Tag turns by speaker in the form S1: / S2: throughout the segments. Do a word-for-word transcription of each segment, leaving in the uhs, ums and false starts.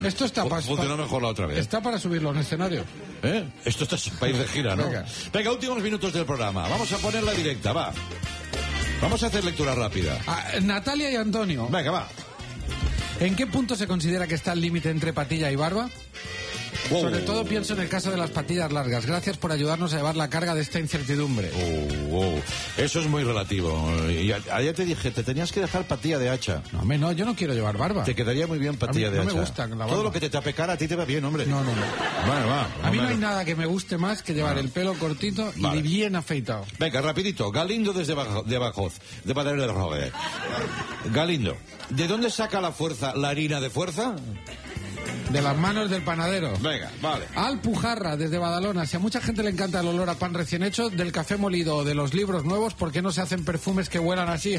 S1: Esto está para...
S2: Funcionó mejor la otra vez.
S1: Está para subirlo a un escenario.
S2: ¿Eh? Esto está para ir de gira, ¿no?
S1: Venga.
S2: Venga, últimos minutos del programa. Vamos a ponerla directa, va. Vamos a hacer lectura rápida.
S1: Ah, Natalia y Antonio.
S2: Venga, va.
S1: ¿En qué punto se considera que está el límite entre patilla y barba?
S2: Wow.
S1: Sobre todo pienso en el caso de las patillas largas. Gracias por ayudarnos a llevar la carga de esta incertidumbre.
S2: Oh, wow. Eso es muy relativo. Y a- ayer te dije, te tenías que dejar patilla de hacha.
S1: No, hombre, no, yo no quiero llevar barba.
S2: Te quedaría muy bien patilla
S1: A mí
S2: de
S1: no
S2: hacha.
S1: me gusta la barba.
S2: Todo lo que te tape cara a ti te va bien, hombre.
S1: No, no, no.
S2: Bueno, va.
S1: A mí no
S2: hombre.
S1: hay nada que me guste más que llevar el pelo cortito y
S2: Vale.
S1: bien afeitado.
S2: Venga, rapidito. Galindo desde Bajo- de Bajoz. De Padre del Rogue. Galindo, ¿de dónde saca la fuerza la harina de fuerza?
S1: De las manos del panadero.
S2: Venga, vale.
S1: Alpujarra, desde Badalona. Si a mucha gente le encanta el olor a pan recién hecho, del café molido o de los libros nuevos, ¿por qué no se hacen perfumes que huelan así?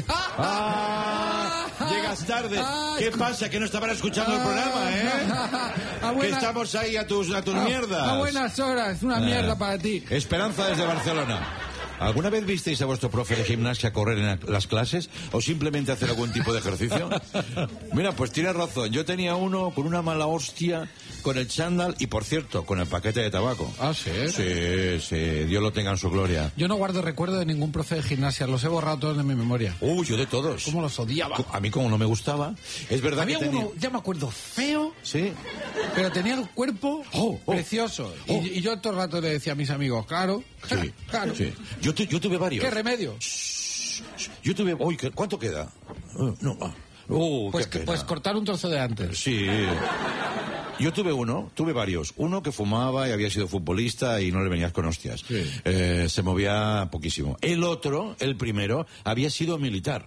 S2: ¡Ah! Llegas tarde.
S1: Ay,
S2: ¿Qué pasa? Que no estaban escuchando el programa, ¿eh?
S1: A
S2: Que
S1: buena-
S2: estamos ahí a tus, a tus
S1: a-
S2: mierdas.
S1: A buenas horas, una
S2: Ah.
S1: mierda para ti.
S2: Esperanza desde Barcelona. ¿Alguna vez visteis a vuestro profe de gimnasia correr en las clases o simplemente hacer algún tipo de ejercicio? Mira, pues tienes razón. Yo tenía uno con una mala hostia, con el chándal y, por cierto, con el paquete de tabaco.
S1: Ah, ¿sí?
S2: Sí, sí. Dios lo tenga en su gloria.
S1: Yo no guardo recuerdo de ningún profe de gimnasia, los he borrado todos de mi memoria.
S2: Uy, yo de todos.
S1: ¿Cómo los odiaba?
S2: A mí como no me gustaba. Es verdad
S1: Había
S2: que tenía...
S1: uno, ya me acuerdo, feo,
S2: Sí.
S1: pero tenía el cuerpo
S2: Oh, oh,
S1: precioso.
S2: oh.
S1: Y, y yo todo el rato le decía a mis amigos, claro,
S2: Sí,
S1: claro.
S2: sí. Yo, tu- yo tuve varios.
S1: ¿Qué remedio?
S2: Yo tuve... Uy, ¿qué- ¿cuánto queda? Uh, no. ah. Uh,
S1: Pues,
S2: qué
S1: que-
S2: pena.
S1: pues cortar un trozo de antes.
S2: Sí. Yo tuve uno, tuve varios. Uno que fumaba y había sido futbolista y no le venías con hostias.
S1: Sí.
S2: Eh, se movía poquísimo. El otro, el primero, había sido militar.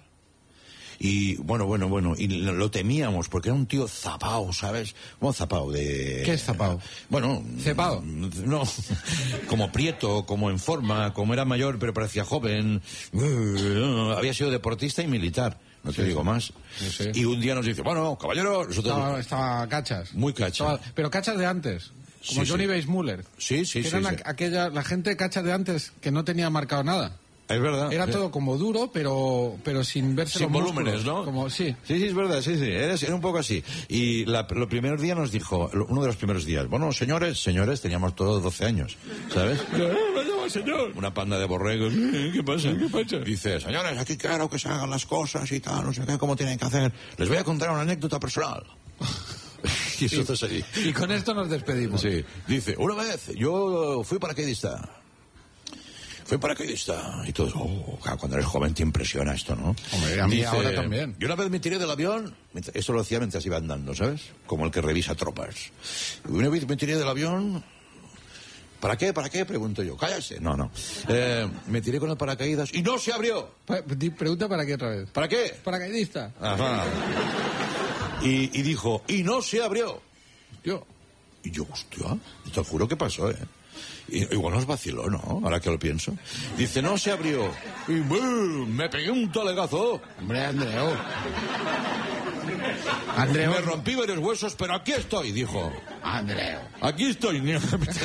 S2: Y bueno, bueno, bueno, y lo, lo temíamos porque era un tío zapao, ¿sabes? Bueno, zapao de...
S1: ¿Qué es zapao?
S2: Bueno...
S1: ¿Cepao?
S2: No, como prieto, como en forma, como era mayor pero parecía joven. Había sido deportista y militar, no te
S1: Sí,
S2: digo
S1: sí.
S2: más.
S1: Sí, sí.
S2: Y un día nos dice, bueno, caballero, nosotros...
S1: Estaba, estaba cachas.
S2: Muy cacha.
S1: Estaba- pero cachas de antes. Como
S2: Sí,
S1: Johnny
S2: sí.
S1: Weissmuller.
S2: Sí, sí,
S1: que
S2: sí,
S1: eran
S2: sí.
S1: a- aquella, la gente cacha de antes que no tenía marcado nada.
S2: Es verdad.
S1: Era
S2: Sí.
S1: todo como duro, pero pero sin verse
S2: Sin
S1: los
S2: volúmenes,
S1: músculos.
S2: ¿no?
S1: Como, sí.
S2: Sí, sí, es verdad, sí, sí, era, era un poco así. Y la, los primeros días nos dijo, lo- uno de los primeros días, bueno, señores, señores, teníamos todos doce años, ¿sabes?
S1: señor.
S2: Una panda de borregos, "Eh, ¿qué pasa? ¿Qué pasa? Dice, señores, aquí quiero que se hagan las cosas y tal, no sé qué, cómo tienen que hacer. Les voy a contar una anécdota personal. Y eso es así.
S1: Y con esto nos despedimos.
S2: Sí, dice, una vez yo fui paracaidista. Fui paracaidista. Y todos, oh, claro, cuando eres joven te impresiona esto, ¿no?
S1: Hombre, a mí ahora también.
S2: Yo una vez me tiré del avión, mientras- eso lo hacía mientras iba andando, ¿sabes? Como el que revisa tropas. Y una vez me tiré del avión. ¿Para qué? ¿Para qué? Pregunto yo. Cállate. No, no. Eh, me tiré con el paracaídas y no se abrió.
S1: Pa- di- Pregunta para qué otra vez.
S2: ¿Para qué?
S1: Paracaidista.
S2: Ajá. Y, y dijo, y no se abrió.
S1: Yo.
S2: Y yo, hostia, te juro que pasó, ¿eh? Y, igual nos vaciló, ¿no? Ahora que lo pienso. Dice, no se abrió. Y ¡bum! Me pegué un talegazo.
S1: Hombre, Andreu. Andreu.
S2: Me rompí varios huesos, pero aquí estoy, dijo.
S1: Andreu.
S2: Aquí estoy. No,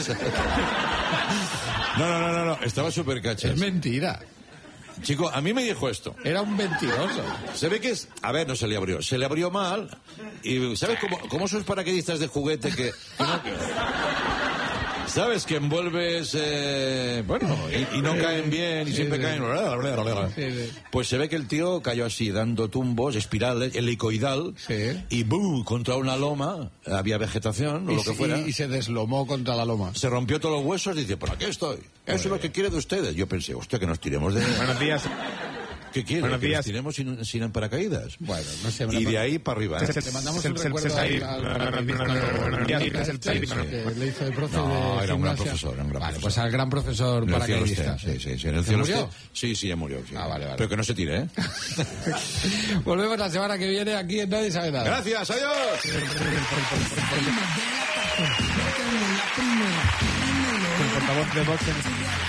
S2: no, no, no, no. Estaba súper cachas.
S1: Es mentira.
S2: Chico, a mí me dijo esto.
S1: Era un mentiroso.
S2: Se ve que es... A ver, no se le abrió. Se le abrió mal. Y ¿sabes cómo, cómo esos paracaidistas de juguete que... que no- ¿Sabes? Que envuelves... eh, bueno, y, y no caen bien y
S1: Sí,
S2: siempre
S1: sí.
S2: caen...
S1: Sí, sí.
S2: Pues se ve que el tío cayó así, dando tumbos, espirales, helicoidal.
S1: Sí.
S2: Y ¡bum! Contra una loma. Había vegetación o
S1: Y,
S2: lo que
S1: se-
S2: fuera.
S1: y- y se deslomó contra la loma.
S2: Se rompió todos los huesos y dice, por aquí estoy. Eso es lo que quiere de ustedes. Yo pensé, hostia, que nos tiremos de...
S3: Buenos días.
S2: ¿Qué quiere?
S3: Buenos
S2: ¿Que
S3: días.
S2: nos tiremos sin, sin paracaídas?
S1: Bueno, no sé.
S2: Y de ahí para arriba, ¿eh?
S1: Le mandamos
S3: Se-
S1: un
S3: se-
S1: recuerdo
S3: se-
S1: al-
S3: se-
S1: al-
S3: buenos
S1: al-
S3: días,
S1: al-
S3: es el técnico.
S1: que le hizo de profe
S2: No,
S1: de
S2: era un gran
S1: gimnasia.
S2: profesor, era un gran
S1: Vale,
S2: profesor.
S1: pues al gran profesor
S2: En el cielo
S1: paracaidista.
S2: esté, sí, sí, sí. En el
S1: ¿Se
S2: cielo
S1: murió?
S2: esté. Sí, sí, ya murió. sí.
S1: Ah, vale, vale.
S2: Pero que no se tire, ¿eh?
S1: Volvemos la semana que viene aquí en Nadie Sabe Nada.
S2: Gracias, adiós.
S3: El portavoz de Vox en